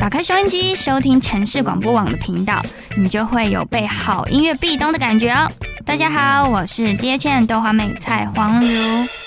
打开收音机，收听城市广播网的频道，你们就会有被好音乐壁咚的感觉哦。大家好，我是 DHN 豆花美菜黄如。